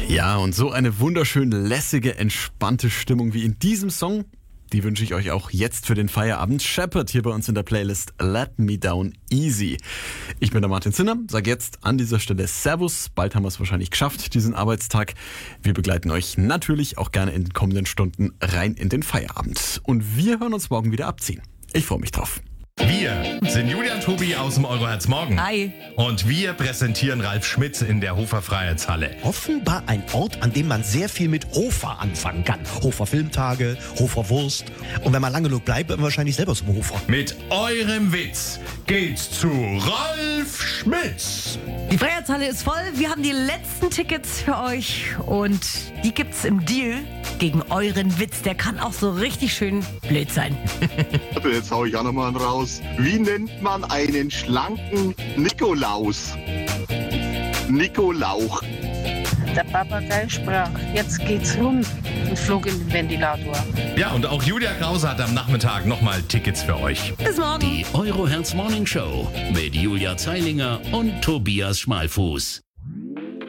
Ja, und so eine wunderschön lässige, entspannte Stimmung wie in diesem Song, die wünsche ich euch auch jetzt für den Feierabend. Shepherd hier bei uns in der Playlist Let Me Down Easy. Ich bin der Martin Zinner, sage jetzt an dieser Stelle Servus. Bald haben wir es wahrscheinlich geschafft, diesen Arbeitstag. Wir begleiten euch natürlich auch gerne in den kommenden Stunden rein in den Feierabend. Und wir hören uns morgen wieder ab 10. Ich freue mich drauf. Wir sind Julia und Tobi aus dem Euroherz Morgen. Hi. Und wir präsentieren Ralf Schmitz in der Hofer Freiheitshalle. Offenbar ein Ort, an dem man sehr viel mit Hofer anfangen kann. Hofer Filmtage, Hofer Wurst. Und wenn man lange genug bleibt, wird man wahrscheinlich selber zum Hofer. Mit eurem Witz geht's zu Ralf Schmitz. Die Freiheitshalle ist voll. Wir haben die letzten Tickets für euch und die gibt's im Deal gegen euren Witz. Der kann auch so richtig schön blöd sein. Jetzt hau ich auch nochmal einen raus. Wie nennt man einen schlanken Nikolaus? Nikolauch. Der Papagei sprach, jetzt geht's rum und flog in den Ventilator. Ja, und auch Julia Krause hat am Nachmittag nochmal Tickets für euch. Bis morgen. Die Euroherz Morning Show mit Julia Zeilinger und Tobias Schmalfuß.